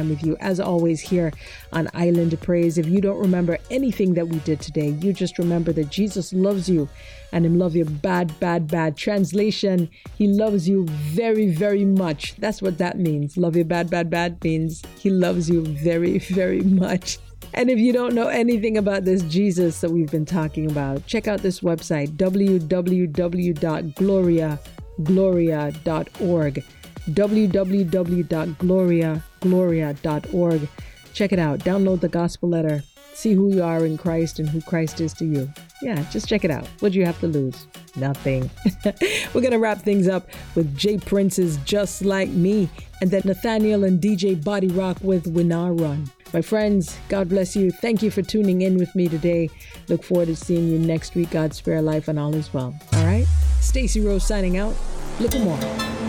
time with you, as always, here on Island of Praise. If you don't remember anything that we did today, you just remember that Jesus loves you and Him love you bad, bad, bad. Translation, He loves you very, very much. That's what that means. Love you bad, bad, bad means He loves you very, very much. And if you don't know anything about this Jesus that we've been talking about, check out this website, www.gloria.org. www.gloria.org. Check it out. Download the gospel letter. See who you are in Christ and who Christ is to you. Yeah, just check it out. What do you have to lose? Nothing. We're going to wrap things up with Jay Prince's Just Like Me, and then Nathaniel and DJ Body Rock with When I Run. My friends, God bless you. Thank you for tuning in with me today. Look forward to seeing you next week. God's spare life and all is well. All right? Stacey Rose signing out. Look more.